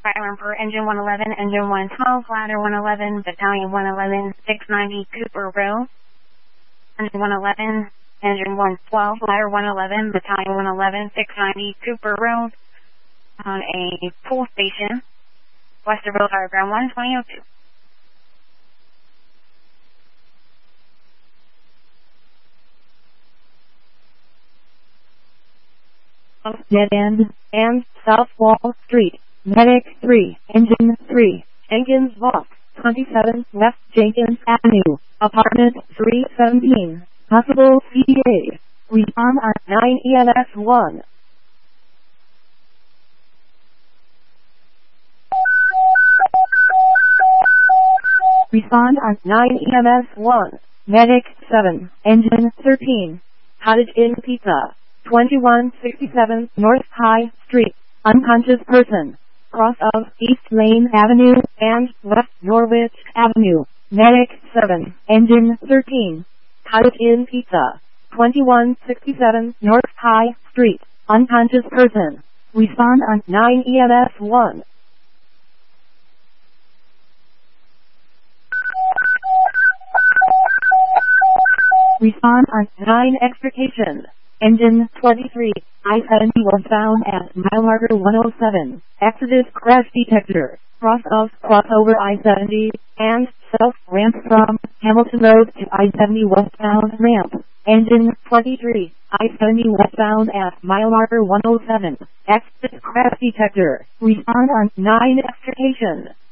Fire for Engine 111, Engine 112, Ladder 111, Battalion 111, 690 Cooper Road. Engine 111, Engine 112, Ladder 111, Battalion 111, 690 Cooper Road. On a pool station, Westerville Fire Ground 12002. Dead End and South Wall Street, Medic 3, Engine 3, Jenkins Box, 27 West Jenkins Avenue, Apartment 317, Possible CA, respond on 9 EMS 1. Respond on 9 EMS 1, Medic 7, Engine 13, Cottage Inn Pizza, 2167 North High Street, unconscious person, cross of East Lane Avenue and West Norwich Avenue, Medic 7, Engine 13, Cottage Inn Pizza, 2167 North High Street, unconscious person, respond on 9 EMS 1. Respond on 9 extrication. Engine 23, I-70 was found at mile marker 107, exited crash detector, cross of crossover I-70, and south ramp from Hamilton Road to I-70 westbound ramp. Engine 23, I-70 westbound at mile marker 107, exited crash detector, respond on 9 extrication.